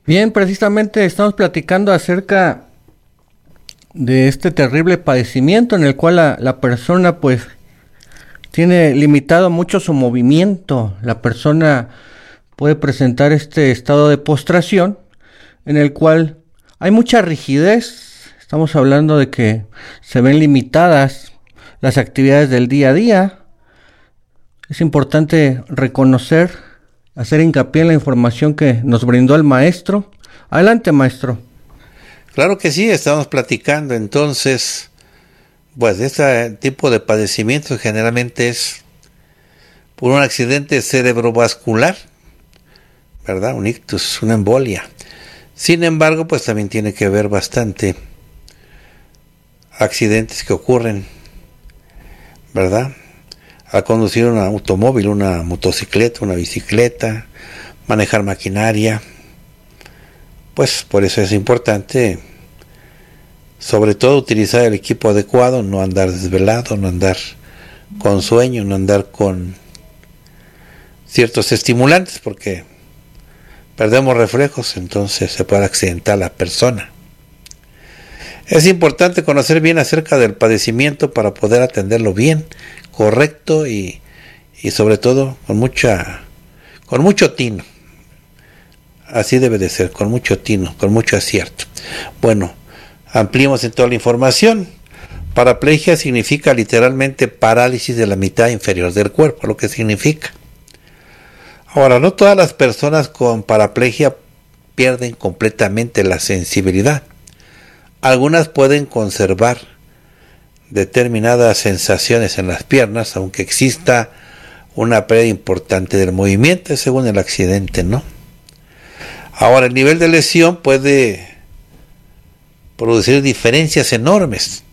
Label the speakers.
Speaker 1: Bien, precisamente estamos platicando acerca de este terrible padecimiento en el cual la persona pues tiene limitado mucho su movimiento. La persona puede presentar este estado de postración en el cual hay mucha rigidez. Estamos hablando de que se ven limitadas las actividades del día a día. Es importante reconocer, hacer hincapié en la información que nos brindó el maestro. Adelante, maestro.
Speaker 2: Claro que sí, estamos platicando entonces, pues este tipo de padecimiento generalmente es por un accidente cerebrovascular, ¿verdad? Un ictus, una embolia. Sin embargo, pues también tiene que ver bastante accidentes que ocurren, ¿verdad? Al conducir un automóvil, una motocicleta, una bicicleta, manejar maquinaria. Pues por eso es importante, sobre todo, utilizar el equipo adecuado, no andar desvelado, no andar con sueño, no andar con ciertos estimulantes, porque perdemos reflejos, entonces se puede accidentar la persona. Es importante conocer bien acerca del padecimiento para poder atenderlo bien, correcto y sobre todo con mucho tino. Así debe de ser, con mucho tino, con mucho acierto. Bueno, ampliemos en toda la información. Paraplegia significa literalmente parálisis de la mitad inferior del cuerpo, lo que significa. Ahora, no todas las personas con paraplegia pierden completamente la sensibilidad. Algunas pueden conservar determinadas sensaciones en las piernas, aunque exista una pérdida importante del movimiento, según el accidente, ¿no? Ahora, el nivel de lesión puede producir diferencias enormes